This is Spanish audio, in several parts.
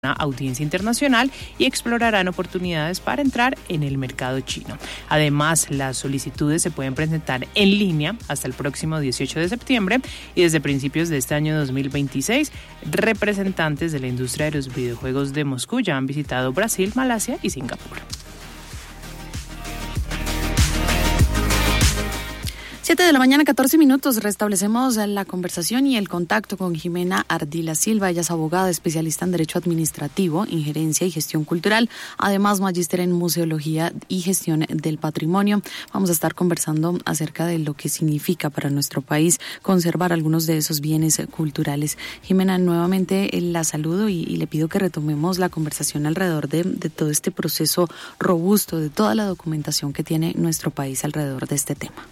una audiencia internacional y explorarán oportunidades para entrar en el mercado chino. Además, las solicitudes se pueden presentar en línea hasta el próximo 18 de septiembre y desde principios de este año 2026, representantes de la industria de los videojuegos de Moscú ya han visitado Brasil, Malasia y Singapur. 7:14 a.m. Restablecemos la conversación y el contacto con Jimena Ardila Silva. Ella es abogada, especialista en Derecho Administrativo, Injerencia y Gestión Cultural, además magíster en Museología y Gestión del Patrimonio. Vamos a estar conversando acerca de lo que significa para nuestro país conservar algunos de esos bienes culturales. Jimena, nuevamente la saludo y le pido que retomemos la conversación alrededor de todo este proceso robusto, de toda la documentación que tiene nuestro país alrededor de este tema.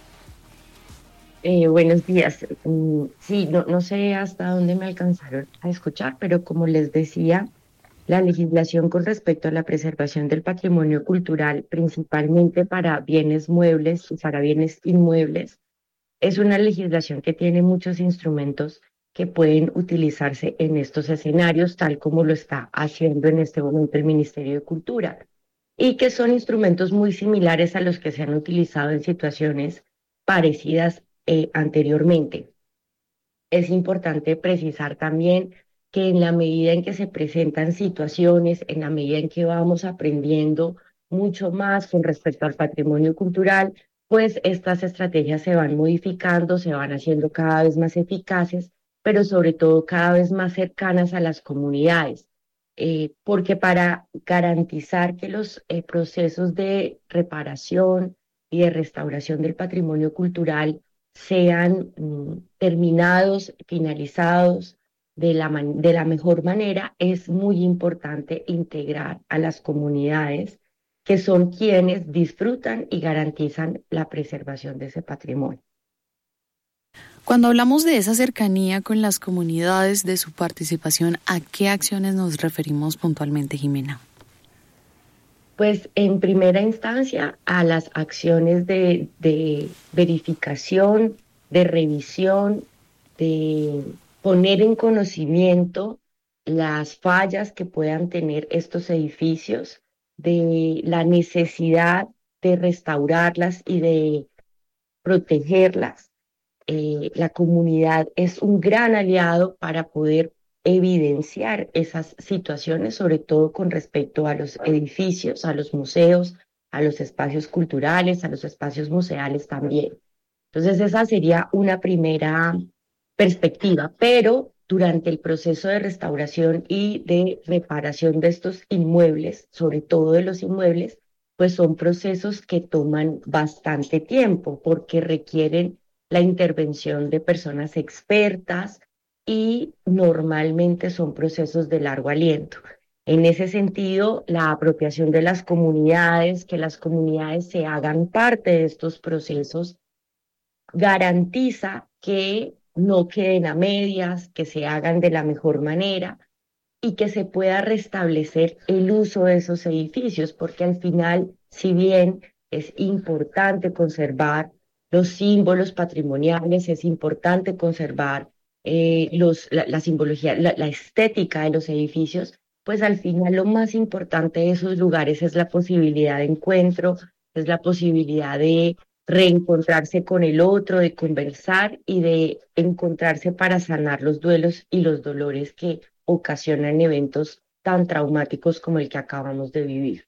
Buenos días. Sí, no sé hasta dónde me alcanzaron a escuchar, pero como les decía, la legislación con respecto a la preservación del patrimonio cultural, principalmente para bienes muebles y para bienes inmuebles, es una legislación que tiene muchos instrumentos que pueden utilizarse en estos escenarios, tal como lo está haciendo en este momento el Ministerio de Cultura, y que son instrumentos muy similares a los que se han utilizado en situaciones parecidas anteriormente. Es importante precisar también que en la medida en que se presentan situaciones, en la medida en que vamos aprendiendo mucho más con respecto al patrimonio cultural, pues estas estrategias se van modificando, se van haciendo cada vez más eficaces, pero sobre todo cada vez más cercanas a las comunidades. Porque para garantizar que los procesos de reparación y de restauración del patrimonio cultural sean terminados, finalizados de la mejor manera, es muy importante integrar a las comunidades que son quienes disfrutan y garantizan la preservación de ese patrimonio. Cuando hablamos de esa cercanía con las comunidades, de su participación, ¿a qué acciones nos referimos puntualmente, Jimena? Pues en primera instancia a las acciones de verificación, de revisión, de poner en conocimiento las fallas que puedan tener estos edificios, de la necesidad de restaurarlas y de protegerlas. La comunidad es un gran aliado para poder evidenciar esas situaciones, sobre todo con respecto a los edificios, a los museos, a los espacios culturales, a los espacios museales también. Entonces esa sería una primera perspectiva, pero durante el proceso de restauración y de reparación de estos inmuebles, sobre todo de los inmuebles, pues son procesos que toman bastante tiempo porque requieren la intervención de personas expertas, y normalmente son procesos de largo aliento. En ese sentido, la apropiación de las comunidades, que las comunidades se hagan parte de estos procesos, garantiza que no queden a medias, que se hagan de la mejor manera y que se pueda restablecer el uso de esos edificios, porque al final, si bien es importante conservar los símbolos patrimoniales, es importante conservar la simbología, la estética de los edificios, pues al final lo más importante de esos lugares es la posibilidad de encuentro, es la posibilidad de reencontrarse con el otro, de conversar y de encontrarse para sanar los duelos y los dolores que ocasionan eventos tan traumáticos como el que acabamos de vivir.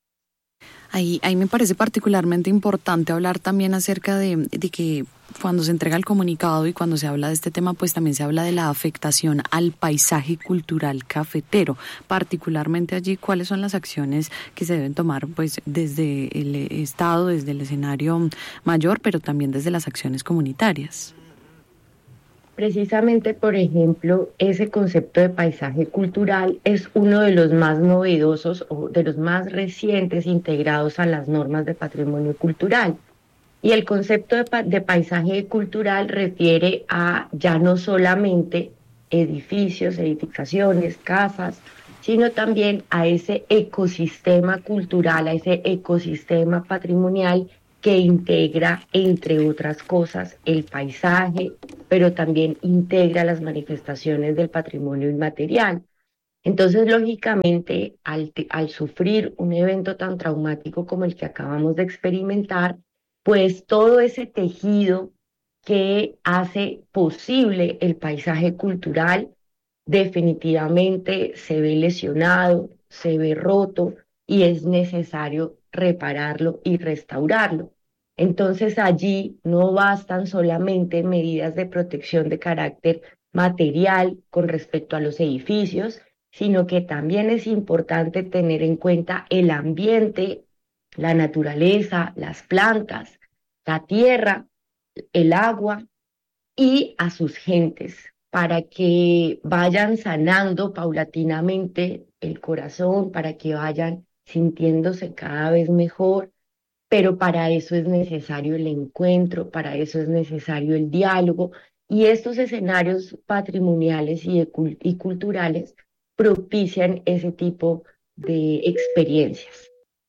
Ahí me parece particularmente importante hablar también acerca de que cuando se entrega el comunicado y cuando se habla de este tema, pues también se habla de la afectación al paisaje cultural cafetero. Particularmente allí, ¿cuáles son las acciones que se deben tomar pues desde el Estado, desde el escenario mayor, pero también desde las acciones comunitarias? Precisamente, por ejemplo, ese concepto de paisaje cultural es uno de los más novedosos o de los más recientes integrados a las normas de patrimonio cultural. Y el concepto de paisaje cultural refiere a ya no solamente edificios, edificaciones, casas, sino también a ese ecosistema cultural, a ese ecosistema patrimonial que integra, entre otras cosas, el paisaje, pero también integra las manifestaciones del patrimonio inmaterial. Entonces, lógicamente, al sufrir un evento tan traumático como el que acabamos de experimentar, pues todo ese tejido que hace posible el paisaje cultural definitivamente se ve lesionado, se ve roto y es necesario repararlo y restaurarlo. Entonces allí no bastan solamente medidas de protección de carácter material con respecto a los edificios, sino que también es importante tener en cuenta el ambiente, la naturaleza, las plantas, la tierra, el agua y a sus gentes, para que vayan sanando paulatinamente el corazón, para que vayan sintiéndose cada vez mejor, pero para eso es necesario el encuentro, para eso es necesario el diálogo, y estos escenarios patrimoniales y culturales propician ese tipo de experiencias.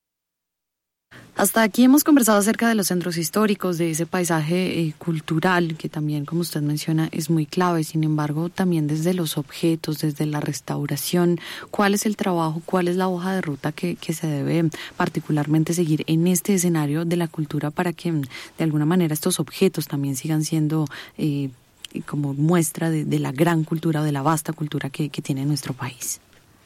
Hasta aquí hemos conversado acerca de los centros históricos, de ese paisaje cultural que también, como usted menciona, es muy clave. Sin embargo, también desde los objetos, desde la restauración, ¿cuál es el trabajo, cuál es la hoja de ruta que se debe particularmente seguir en este escenario de la cultura para que de alguna manera estos objetos también sigan siendo como muestra de la gran cultura o de la vasta cultura que tiene nuestro país?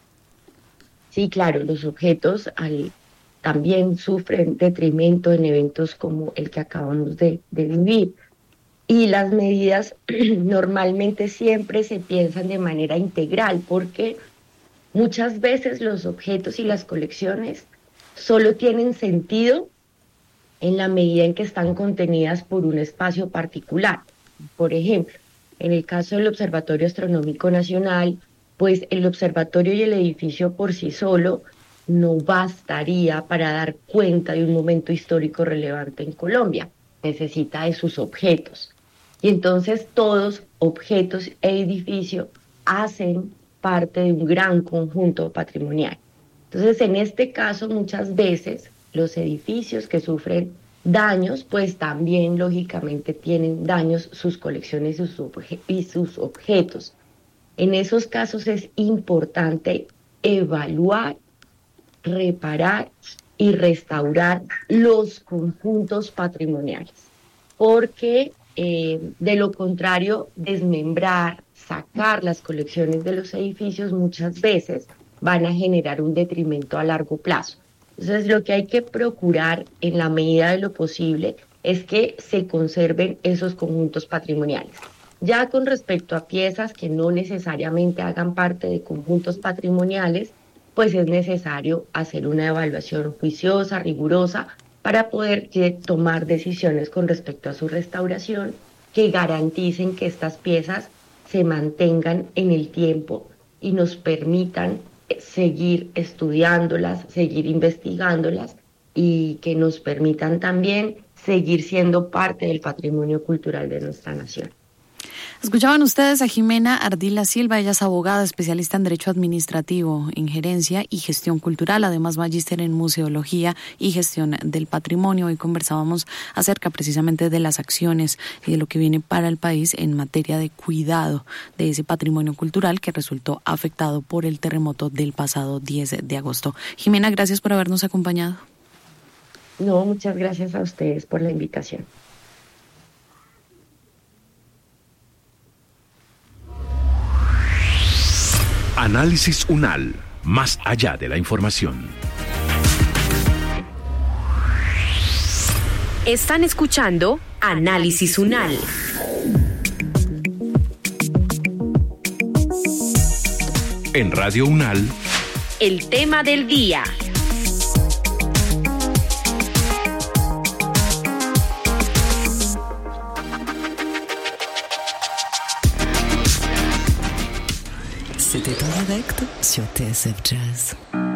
Sí, claro, los objetos también sufren detrimento en eventos como el que acabamos de vivir. Y las medidas normalmente siempre se piensan de manera integral, porque muchas veces los objetos y las colecciones solo tienen sentido en la medida en que están contenidas por un espacio particular. Por ejemplo, en el caso del Observatorio Astronómico Nacional, pues el observatorio y el edificio por sí solo no bastaría para dar cuenta de un momento histórico relevante en Colombia. Necesita de sus objetos. Y entonces todos, objetos e edificio, hacen parte de un gran conjunto patrimonial. Entonces, en este caso, muchas veces los edificios que sufren daños, pues también lógicamente tienen daños sus colecciones y sus objetos. En esos casos es importante evaluar, reparar y restaurar los conjuntos patrimoniales, porque de lo contrario, desmembrar, sacar las colecciones de los edificios muchas veces van a generar un detrimento a largo plazo. Entonces, lo que hay que procurar en la medida de lo posible es que se conserven esos conjuntos patrimoniales. Ya con respecto a piezas que no necesariamente hagan parte de conjuntos patrimoniales, pues es necesario hacer una evaluación juiciosa, rigurosa, para poder tomar decisiones con respecto a su restauración que garanticen que estas piezas se mantengan en el tiempo y nos permitan seguir estudiándolas, seguir investigándolas y que nos permitan también seguir siendo parte del patrimonio cultural de nuestra nación. Escuchaban ustedes a Jimena Ardila Silva, ella es abogada, especialista en Derecho Administrativo, en Gerencia y Gestión Cultural, además magíster en Museología y Gestión del Patrimonio. Hoy conversábamos acerca precisamente de las acciones y de lo que viene para el país en materia de cuidado de ese patrimonio cultural que resultó afectado por el terremoto del pasado 10 de agosto. Jimena, gracias por habernos acompañado. No, muchas gracias a ustedes por la invitación. Análisis UNAL, más allá de la información. Están escuchando Análisis UNAL. En Radio UNAL, el tema del día. C'était en direct sur TSF Jazz.